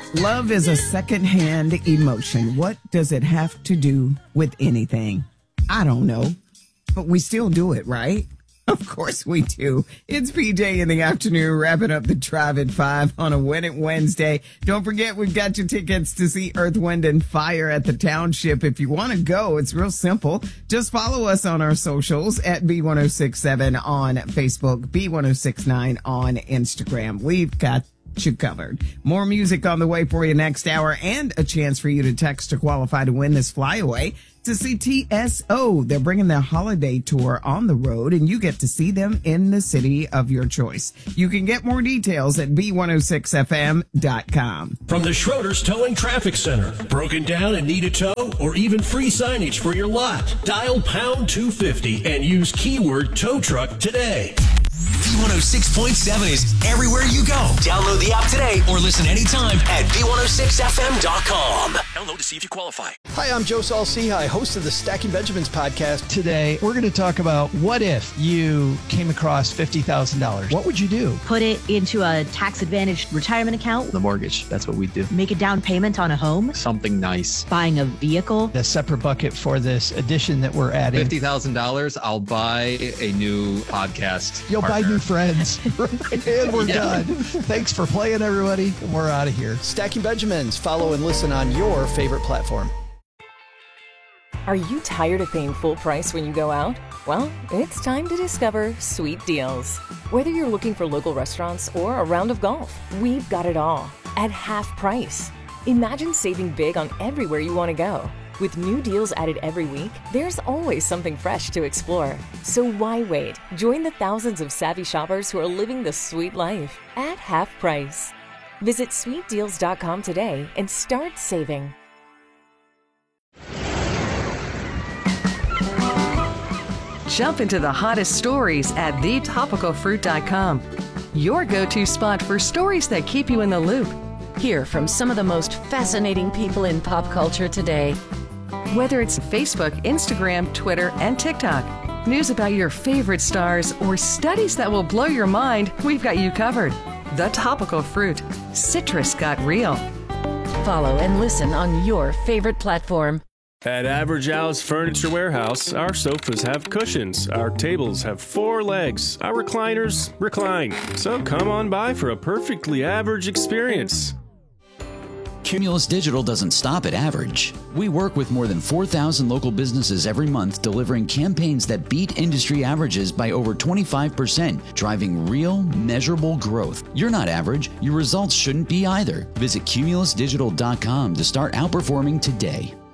Love is a secondhand emotion. What does it have to do with anything? I don't know, but we still do it, right? Of course we do. It's PJ in the afternoon, wrapping up the Drive at 5 on a Win It Wednesday. Don't forget, we've got your tickets to see Earth, Wind, and Fire at the Township. If you want to go, it's real simple. Just follow us on our socials at B1067 on Facebook, B1069 on Instagram. We've got you covered. More music on the way for you next hour, and a chance for you to text to qualify to win this flyaway to see TSO. They're bringing their holiday tour on the road, and you get to see them in the city of your choice. You can get more details at B106FM.com. From the Schroeder's Towing Traffic Center. Broken down and need a tow, or even free signage for your lot? Dial pound 250 and use keyword tow truck today. B106.7 is everywhere you go. Download the app today or listen anytime at B106FM.com. Download to see if you qualify. Hi, I'm Joe Saul-Sehy, host of the Stacking Benjamins podcast. Today, we're going to talk about what if you came across $50,000? What would you do? Put it into a tax-advantaged retirement account. The mortgage, that's what we do. Make a down payment on a home. Something nice. Buying a vehicle. A separate bucket for this addition that we're adding. $50,000, I'll buy a new podcast. You'll buy new friends. And we're done. Thanks for playing, everybody. And we're out of here. Stacking Benjamins. Follow and listen on your favorite platform. Are you tired of paying full price when you go out? Well, it's time to discover Sweet Deals. Whether you're looking for local restaurants or a round of golf, we've got it all at half price. Imagine saving big on everywhere you want to go. With new deals added every week, there's always something fresh to explore. So why wait? Join the thousands of savvy shoppers who are living the sweet life at half price. Visit sweetdeals.com today and start saving. Jump into the hottest stories at thetopicalfruit.com. Your go-to spot for stories that keep you in the loop. Hear from some of the most fascinating people in pop culture today. Whether it's Facebook, Instagram, Twitter, and TikTok, news about your favorite stars, or studies that will blow your mind, we've got you covered. The Topical Fruit. Citrus got real. Follow and listen on your favorite platform. At Average Al's Furniture Warehouse, our sofas have cushions, our tables have 4 legs, our recliners recline. So come on by for a perfectly average experience. Cumulus Digital doesn't stop at average. We work with more than 4,000 local businesses every month, delivering campaigns that beat industry averages by over 25%, driving real, measurable growth. You're not average. Your results shouldn't be either. Visit cumulusdigital.com to start outperforming today.